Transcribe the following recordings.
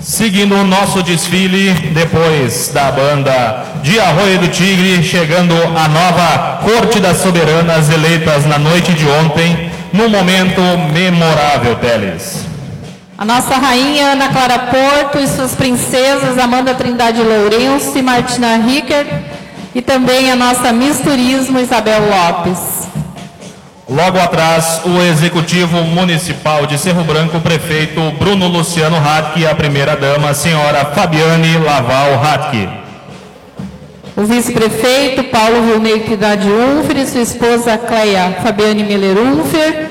Seguindo o nosso desfile, depois da banda de Arroio do Tigre, chegando a nova Corte das Soberanas, eleitas na noite de ontem, num momento memorável, Teles. A nossa rainha Ana Clara Porto e suas princesas Amanda Trindade Lourenço e Martina Rickert, e também a nossa Miss Turismo Isabel Lopes. Logo atrás, o Executivo Municipal de Cerro Branco, o prefeito Bruno Luciano Hatke e a primeira-dama, a senhora Fabiane Laval Hatke. O vice-prefeito Paulo Vilney Trindade Unfer e sua esposa Cleia Fabiane Miller Unfer.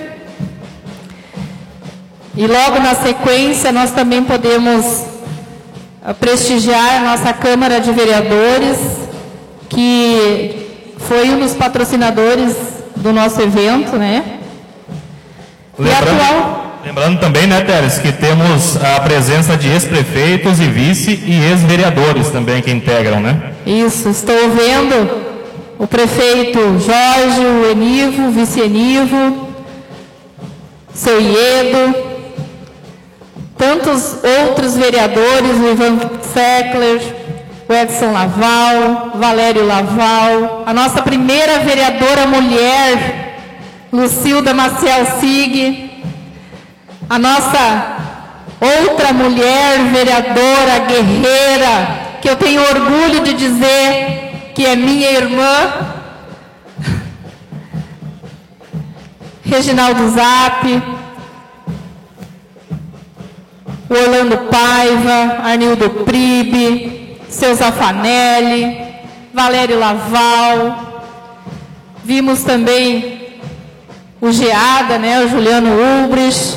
E logo na sequência, nós também podemos prestigiar a nossa Câmara de Vereadores, que foi um dos patrocinadores do nosso evento, né? Lembrando também, né, Teres, que temos a presença de ex-prefeitos e vice e ex-vereadores também que integram, né? Isso, estou vendo o prefeito Jorge, o Enivo, o vice-Enivo, seu Iedo, tantos outros vereadores, o Ivan Seckler, o Edson Laval, Valério Laval, a nossa primeira vereadora mulher, Lucilda Maciel Sig, a nossa outra mulher vereadora guerreira, que eu tenho orgulho de dizer que é minha irmã, Reginaldo Zap, o Orlando Paiva, Arnildo Pribe, seu Zafanelli, Valério Laval, vimos também o Geada, né, o Juliano Ulbrich,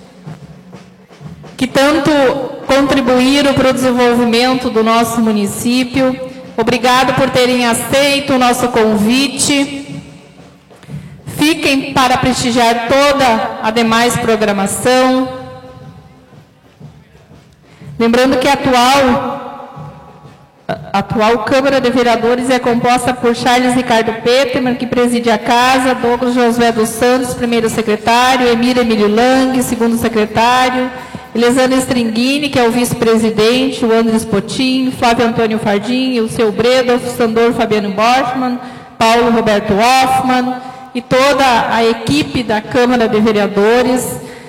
que tanto contribuíram para o desenvolvimento do nosso município. Obrigado por terem aceito o nosso convite. Fiquem para prestigiar toda a demais programação. Lembrando que a atual Câmara de Vereadores é composta por Charles Ricardo Peterman, que preside a casa, Douglas Josué dos Santos, primeiro secretário, Emílio Lang, segundo secretário, Elisandra Stringini, que é o vice-presidente, o Andres Potin, Flávio Antônio Fardim, o seu Bredolf, Sandor Fabiano Bortmann, Paulo Roberto Hoffmann e toda a equipe da Câmara de Vereadores,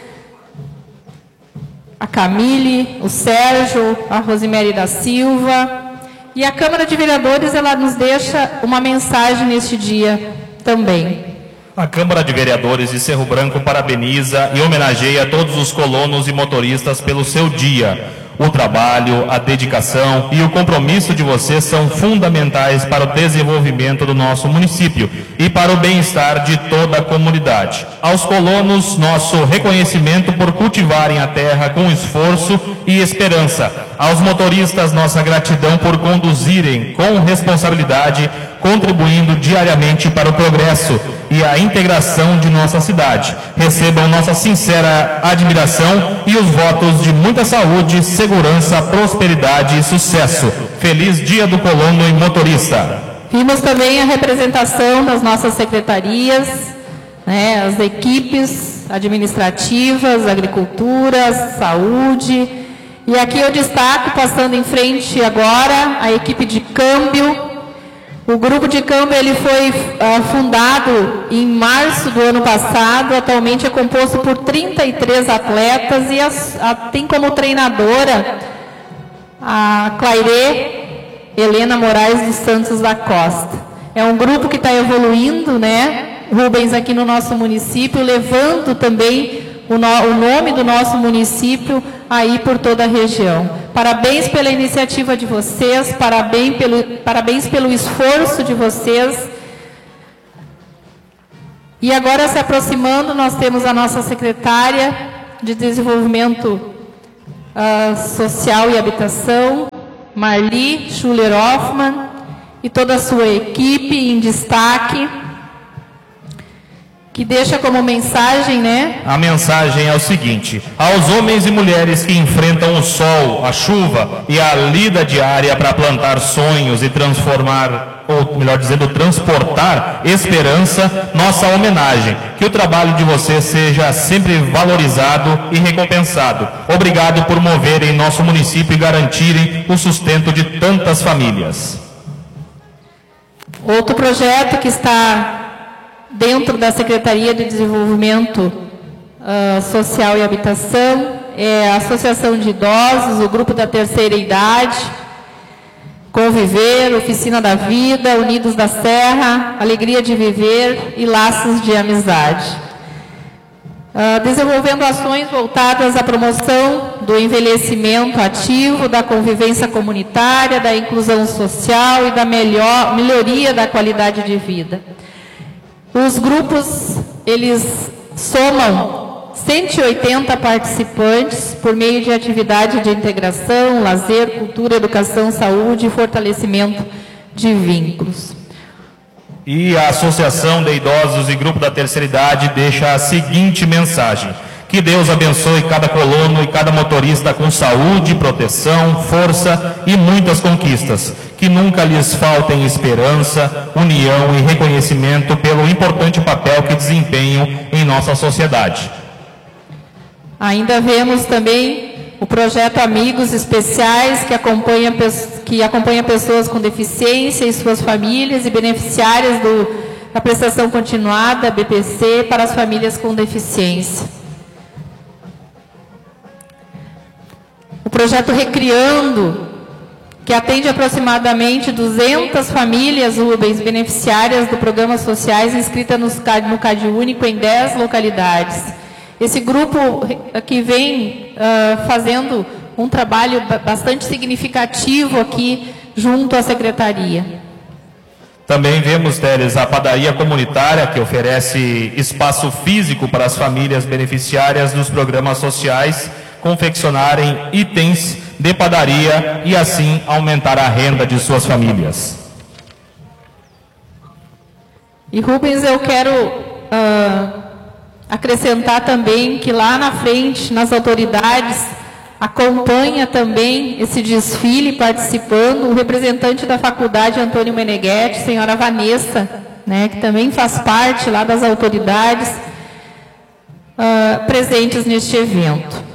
a Camille, o Sérgio, a Rosemary da Silva. E a Câmara de Vereadores, ela nos deixa uma mensagem neste dia também. A Câmara de Vereadores de Cerro Branco parabeniza e homenageia todos os colonos e motoristas pelo seu dia. O trabalho, a dedicação e o compromisso de vocês são fundamentais para o desenvolvimento do nosso município e para o bem-estar de toda a comunidade. Aos colonos, nosso reconhecimento por cultivarem a terra com esforço e esperança. Aos motoristas, nossa gratidão por conduzirem com responsabilidade, contribuindo diariamente para o progresso e a integração de nossa cidade. Recebam nossa sincera admiração e os votos de muita saúde, segurança, prosperidade e sucesso. Feliz Dia do Colono e Motorista. Vimos também a representação das nossas secretarias, né, as equipes administrativas, agricultura, saúde. E aqui eu destaco, passando em frente agora, a equipe de câmbio. O grupo de câmbio ele foi fundado em março do ano passado, atualmente é composto por 33 atletas e tem como treinadora a Claire Helena Moraes dos Santos da Costa. É um grupo que está evoluindo, né, Rubens, aqui no nosso município, levando também o nome do nosso município aí por toda a região. Parabéns pela iniciativa de vocês, parabéns pelo esforço de vocês. E agora, se aproximando, nós temos a nossa secretária de Desenvolvimento Social e Habitação, Marli Schuller Hoffmann, e toda a sua equipe em destaque. que deixa como mensagem, né? A mensagem é o seguinte: aos homens e mulheres que enfrentam o sol, a chuva e a lida diária para plantar sonhos e transformar, ou melhor dizendo, transportar esperança, nossa homenagem. Que o trabalho de vocês seja sempre valorizado e recompensado. Obrigado por moverem nosso município e garantirem o sustento de tantas famílias. Outro projeto que está dentro da Secretaria de Desenvolvimento Social e Habitação é a Associação de Idosos, o Grupo da Terceira Idade, Conviver, Oficina da Vida, Unidos da Serra, Alegria de Viver e Laços de Amizade. Desenvolvendo ações voltadas à promoção do envelhecimento ativo, da convivência comunitária, da inclusão social e da melhoria da qualidade de vida. Os grupos, eles somam 180 participantes por meio de atividade de integração, lazer, cultura, educação, saúde e fortalecimento de vínculos. E a Associação de Idosos e Grupo da Terceira Idade deixa a seguinte mensagem: que Deus abençoe cada colono e cada motorista com saúde, proteção, força e muitas conquistas. Que nunca lhes faltem esperança, união e reconhecimento pelo importante papel que desempenham em nossa sociedade. Ainda vemos também o projeto Amigos Especiais, que acompanha pessoas com deficiência e suas famílias e beneficiárias da prestação continuada, BPC, para as famílias com deficiência. O projeto Recriando, que atende aproximadamente 200 famílias Rubens beneficiárias do Programas Sociais inscritas no CadÚnico em 10 localidades. Esse grupo que vem fazendo um trabalho bastante significativo aqui junto à Secretaria. Também vemos, Teres, a padaria comunitária, que oferece espaço físico para as famílias beneficiárias dos programas sociais confeccionarem itens de padaria e assim aumentar a renda de suas famílias. E Rubens, eu quero acrescentar também que lá na frente, nas autoridades, acompanha também esse desfile participando o representante da Faculdade Antônio Meneghetti, senhora Vanessa, né, que também faz parte lá das autoridades presentes neste evento.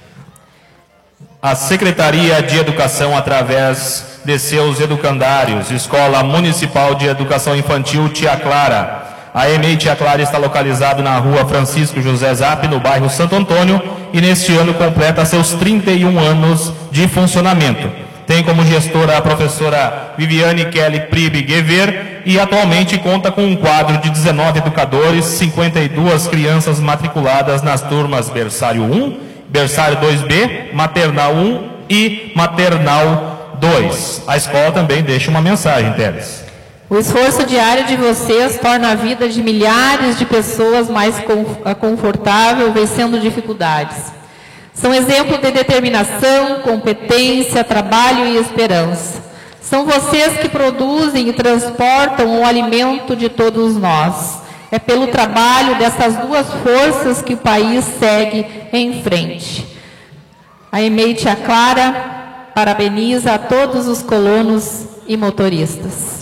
A Secretaria de Educação, através de seus educandários, Escola Municipal de Educação Infantil Tia Clara. A EMEI Tia Clara está localizado na rua Francisco José Zap, no bairro Santo Antônio, e neste ano completa seus 31 anos de funcionamento. Tem como gestora a professora Viviane Kelly Pribe Guever e atualmente conta com um quadro de 19 educadores, 52 crianças matriculadas nas turmas Berçário 1, Berçário 2B, Maternal 1 e Maternal 2. A escola também deixa uma mensagem, Teres. O esforço diário de vocês torna a vida de milhares de pessoas mais confortável, vencendo dificuldades. São exemplo de determinação, competência, trabalho e esperança. São vocês que produzem e transportam o alimento de todos nós. É pelo trabalho dessas duas forças que o país segue em frente. A EMEI Tia Clara parabeniza a todos os colonos e motoristas.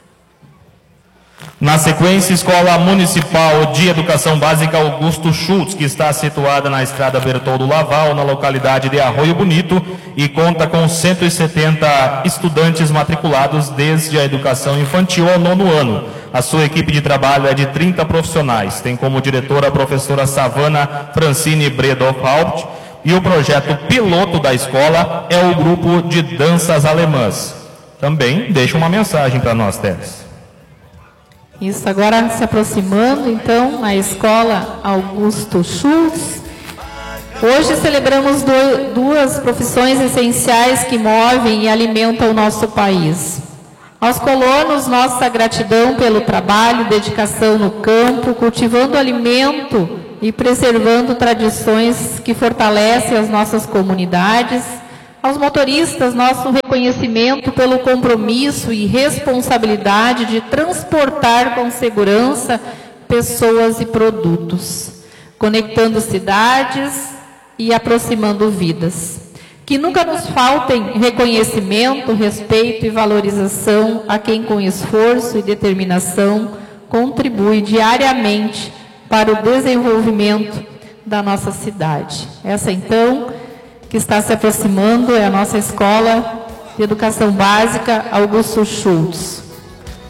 Na sequência, Escola Municipal de Educação Básica Augusto Schultz, que está situada na estrada Bertoldo Laval, na localidade de Arroio Bonito, e conta com 170 estudantes matriculados desde a educação infantil ao 9º ano. A sua equipe de trabalho é de 30 profissionais. Tem como diretora a professora Savana Francine Bredow-Haupt, e o projeto piloto da escola é o grupo de danças alemãs. Também deixa uma mensagem para nós, Teres. Isso, agora se aproximando, então, a Escola Augusto Schultz. Hoje celebramos duas profissões essenciais que movem e alimentam o nosso país. Aos colonos, nossa gratidão pelo trabalho, dedicação no campo, cultivando alimento e preservando tradições que fortalecem as nossas comunidades. Aos motoristas, nosso reconhecimento pelo compromisso e responsabilidade de transportar com segurança pessoas e produtos, conectando cidades e aproximando vidas. Que nunca nos faltem reconhecimento, respeito e valorização a quem com esforço e determinação contribui diariamente para o desenvolvimento da nossa cidade. Essa, então, que está se aproximando é a nossa Escola de Educação Básica Augusto Schultz.